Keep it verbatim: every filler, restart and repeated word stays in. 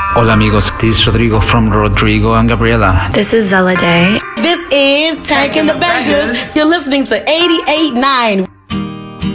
Hola amigos, this is Rodrigo from Rodrigo and Gabriela. This is Zella Day. This is Tank and the Bangers. You're listening to eighty-eight point nine.